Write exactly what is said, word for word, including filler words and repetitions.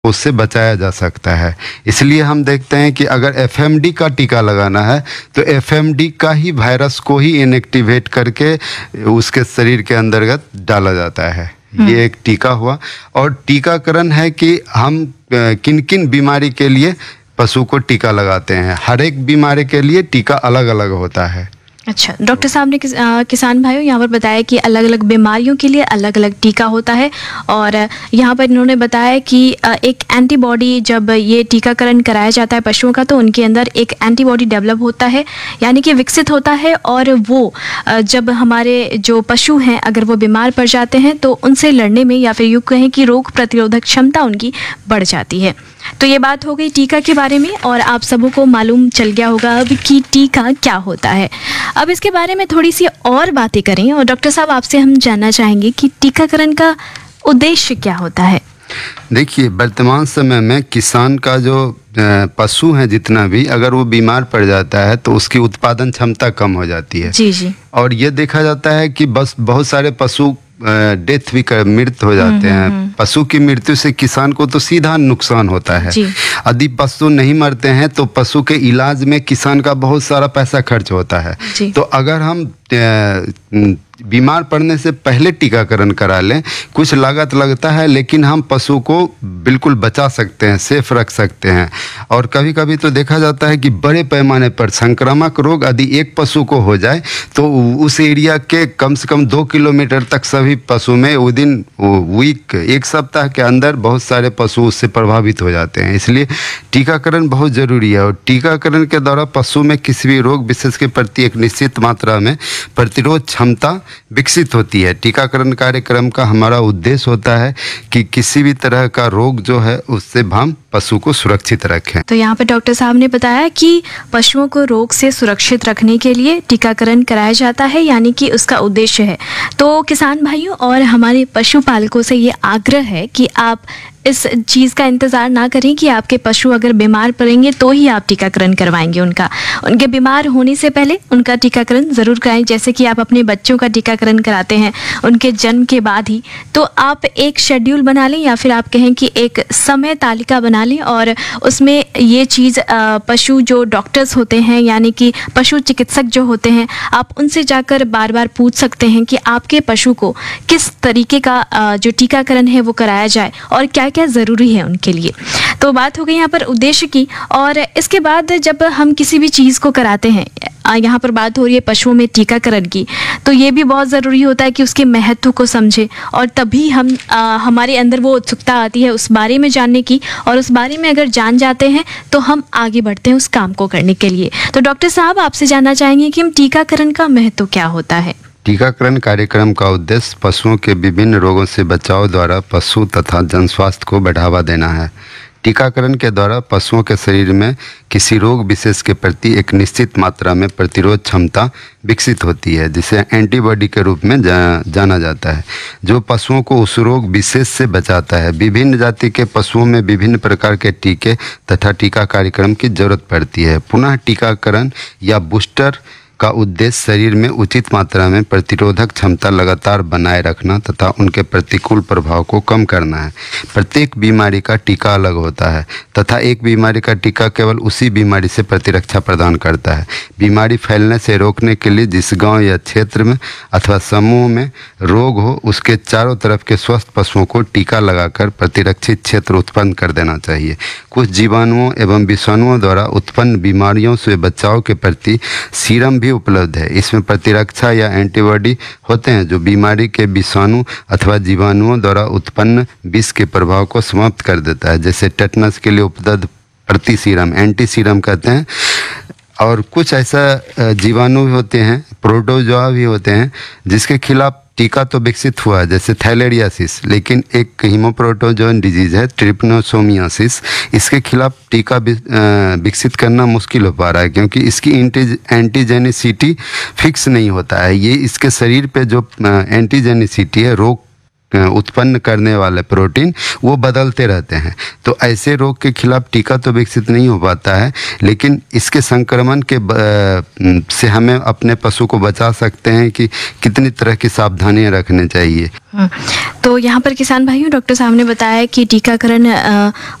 उससे बचाया जा सकता है। इसलिए हम देखते हैं कि अगर एफ एम डी का टीका लगाना है तो एफ एम डी का ही वायरस को ही इनएक्टिवेट करके उसके शरीर के अंतर्गत डाला जाता है। ये एक टीका हुआ। और टीकाकरण है कि हम किन किन बीमारी के लिए पशु को टीका लगाते हैं। हर एक बीमारी के लिए टीका अलग अलग होता है। अच्छा, डॉक्टर साहब ने किस, आ, किसान भाइयों यहाँ पर बताया कि अलग अलग बीमारियों के लिए अलग अलग टीका होता है। और यहाँ पर इन्होंने बताया कि एक एंटीबॉडी, जब ये टीकाकरण कराया जाता है पशुओं का, तो उनके अंदर एक एंटीबॉडी डेवलप होता है, यानी कि विकसित होता है। और वो जब हमारे जो पशु हैं अगर वो बीमार पड़ जाते हैं तो उनसे लड़ने में, या फिर यूँ कहें कि रोग प्रतिरोधक क्षमता उनकी बढ़ जाती है। तो ये बात हो गई टीका के बारे में, और आप सबों को मालूम चल गया होगा अब कि टीका क्या होता है। अब इसके बारे में थोड़ी सी और बातें करें, और डॉक्टर साहब आपसे हम जानना चाहेंगे कि टीकाकरण का उद्देश्य क्या होता है। देखिए, वर्तमान समय में किसान का जो पशु है जितना भी, अगर वो बीमार पड़ जाता है तो उसकी उत्पादन क्षमता कम हो जाती है। जी जी। और ये देखा जाता है कि बस बहुत सारे पशु डेथ भी कर मृत हो जाते हैं। पशु की मृत्यु से किसान को तो सीधा नुकसान होता है। यदि पशु नहीं मरते हैं तो पशु के इलाज में किसान का बहुत सारा पैसा खर्च होता है। तो अगर हम बीमार पड़ने से पहले टीकाकरण करा लें, कुछ लागत लगता है लेकिन हम पशु को बिल्कुल बचा सकते हैं, सेफ रख सकते हैं। और कभी कभी तो देखा जाता है कि बड़े पैमाने पर संक्रामक रोग यदि एक पशु को हो जाए तो उस एरिया के कम से कम दो किलोमीटर तक सभी पशु में विद इन वीक, एक सप्ताह के अंदर बहुत सारे पशु उससे प्रभावित हो जाते हैं। इसलिए टीकाकरण बहुत ज़रूरी है। और टीकाकरण के द्वारा पशु में किसी भी रोग विशेष के प्रति एक निश्चित मात्रा में प्रतिरोध क्षमता विकसित होती है। टीकाकरण कार्यक्रम का हमारा उद्देश्य होता है कि किसी भी तरह का रोग जो है उससे हम पशु को सुरक्षित रखें। तो यहाँ पे डॉक्टर साहब ने बताया कि पशुओं को रोग से सुरक्षित रखने के लिए टीकाकरण कराया जाता है, यानी कि उसका उद्देश्य है। तो किसान भाइयों और हमारे पशुपालकों से ये आग्रह है कि आप इस चीज़ का इंतज़ार ना करें कि आपके पशु अगर बीमार पड़ेंगे तो ही आप टीकाकरण करवाएंगे उनका। उनके बीमार होने से पहले उनका टीकाकरण ज़रूर कराएं। जैसे कि आप अपने बच्चों का टीकाकरण कराते हैं उनके जन्म के बाद ही, तो आप एक शेड्यूल बना लें, या फिर आप कहें कि एक समय तालिका बना लें, और उसमें ये चीज़ पशु जो डॉक्टर्स होते हैं, यानी कि पशु चिकित्सक जो होते हैं, आप उनसे जाकर बार बार पूछ सकते हैं कि आपके पशु को किस तरीके का जो टीकाकरण है वो कराया जाए और क्या क्या ज़रूरी है उनके लिए। तो बात हो गई यहाँ पर उद्देश्य की। और इसके बाद जब हम किसी भी चीज़ को कराते हैं, यहाँ पर बात हो रही है पशुओं में टीकाकरण की, तो ये भी बहुत ज़रूरी होता है कि उसके महत्व को समझें, और तभी हम आ, हमारे अंदर वो उत्सुकता आती है उस बारे में जानने की, और उस बारे में अगर जान जाते हैं तो हम आगे बढ़ते हैं उस काम को करने के लिए। तो डॉक्टर साहब आपसे जानना चाहेंगे कि हम टीकाकरण का महत्व क्या होता है। टीकाकरण कार्यक्रम का उद्देश्य पशुओं के विभिन्न रोगों से बचाव द्वारा पशु तथा जन स्वास्थ्य को बढ़ावा देना है। टीकाकरण के द्वारा पशुओं के शरीर में किसी रोग विशेष के प्रति एक निश्चित मात्रा में प्रतिरोध क्षमता विकसित होती है, जिसे एंटीबॉडी के रूप में जा, जाना जाता है, जो पशुओं को उस रोग विशेष से बचाता है। विभिन्न जाति के पशुओं में विभिन्न प्रकार के टीके तथा टीका कार्यक्रम की जरूरत पड़ती है। पुनः टीकाकरण या बूस्टर का उद्देश्य शरीर में उचित मात्रा में प्रतिरोधक क्षमता लगातार बनाए रखना तथा उनके प्रतिकूल प्रभाव को कम करना है। प्रत्येक बीमारी का टीका अलग होता है तथा एक बीमारी का टीका केवल उसी बीमारी से प्रतिरक्षा प्रदान करता है। बीमारी फैलने से रोकने के लिए जिस गांव या क्षेत्र में अथवा समूह में रोग हो, उसके चारों तरफ के स्वस्थ पशुओं को टीका लगाकर प्रतिरक्षित क्षेत्र उत्पन्न कर देना चाहिए। कुछ जीवाणुओं एवं विषाणुओं द्वारा उत्पन्न बीमारियों से बचाव के प्रति सीरम भी उपलब्ध है। इसमें प्रतिरक्षा या एंटीबॉडी होते हैं जो बीमारी के विषाणु अथवा जीवाणुओं द्वारा उत्पन्न विष के प्रभाव को समाप्त कर देता है। जैसे टेटनस के लिए उपलब्ध प्रति सीरम, एंटी सीरम कहते हैं। और कुछ ऐसा जीवाणु भी होते हैं, प्रोटोजोआ भी होते हैं, जिसके खिलाफ टीका तो विकसित हुआ है, जैसे थैलेरियासिस, लेकिन एक हीमोप्रोटोजोन डिजीज है ट्रिपनोसोमियासिस, इसके खिलाफ टीका विकसित करना मुश्किल हो पा रहा है क्योंकि इसकी एंटीजेनिसिटी फिक्स नहीं होता है। ये इसके शरीर पे जो एंटीजेनिसिटी है रोग उत्पन्न करने वाले प्रोटीन वो बदलते रहते हैं। तो ऐसे रोग के खिलाफ टीका तो विकसित नहीं हो पाता है, लेकिन इसके संक्रमण के से हमें अपने पशु को बचा सकते हैं कि कितनी तरह की सावधानियां रखनी चाहिए। तो यहाँ पर किसान भाइयों, डॉक्टर साहब ने बताया कि टीकाकरण